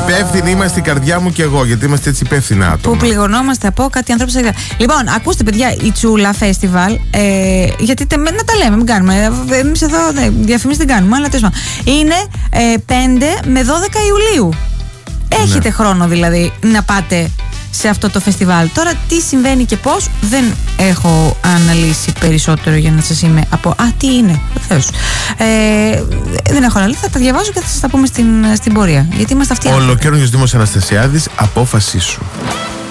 Υπεύθυνοι είμαστε η καρδιά μου και εγώ, γιατί είμαστε έτσι υπεύθυνα άτομα. Που πληγωνόμαστε από κάτι ανθρώπους. Λοιπόν, ακούστε, παιδιά, η Τσούλα Φεστιβάλ. Γιατί να τα λέμε, μην κάνουμε. Εμείς εδώ διαφημίσεις δεν κάνουμε, αλλά τέλος πάντων. Είναι 5 με 12 Ιουλίου. Έχετε χρόνο δηλαδή να πάτε σε αυτό το φεστιβάλ. Τώρα τι συμβαίνει και πώς δεν έχω αναλύσει περισσότερο για να σας είμαι από τι είναι βεβαίως. Δεν έχω αναλύσει, θα τα διαβάζω και θα σας τα πούμε στην πορεία, γιατί είμαστε αυτοί. Ολοκαίριος Δήμος Αναστασιάδης, απόφασή σου.